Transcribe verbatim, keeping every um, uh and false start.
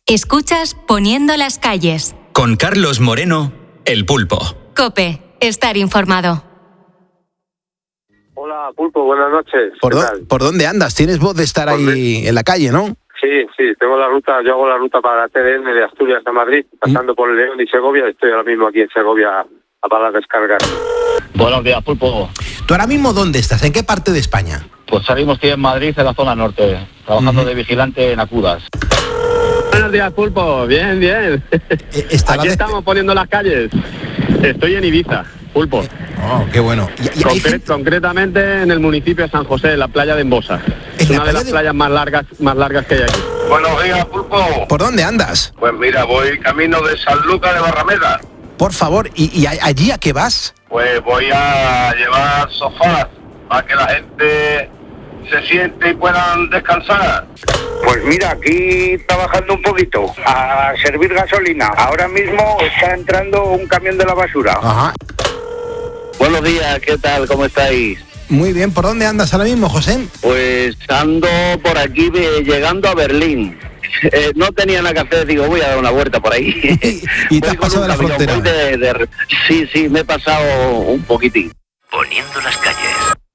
Escuchas Poniendo las calles. Con Carlos Moreno, El Pulpo. COPE, estar informado. Hola, Pulpo, buenas noches. ¿Por, do- ¿Por dónde andas? ¿Tienes voz de estar Por ahí mi- en la calle, no? Sí, sí, tengo la ruta, yo hago la ruta para T D N de Asturias a Madrid, pasando por León y Segovia. Estoy ahora mismo aquí en Segovia a para las descargas. Buenos días, Pulpo. ¿Tú ahora mismo dónde estás? ¿En qué parte de España? Pues salimos aquí en Madrid, en la zona norte, trabajando uh-huh. de vigilante en Acudas. Buenos días, Pulpo. Bien, bien. Eh, Aquí de... estamos poniendo las calles. Estoy en Ibiza, Pulpo. Oh, qué bueno. ¿Y, y Concre- gente... Concretamente en el municipio de San José, en la playa de Embosa. Es una de las de... playas más largas, más largas que hay aquí. Buenos días, Pulpo. ¿Por dónde andas? Pues mira, voy camino de Sanlúcar de Barrameda. Por favor, ¿y, y allí a qué vas? Pues voy a llevar sofás para que la gente se siente y puedan descansar. Pues mira, aquí trabajando un poquito, a servir gasolina. Ahora mismo está entrando un camión de la basura. Ajá. Buenos días, ¿qué tal? ¿Cómo estáis? Muy bien, ¿por dónde andas ahora mismo, José? Pues ando por aquí de, llegando a Berlín. Eh, no tenía nada que hacer, digo, voy a dar una vuelta por ahí. ¿Y te has pasado de la frontera? De, de, sí, sí, me he pasado un poquitín. Poniendo las calles.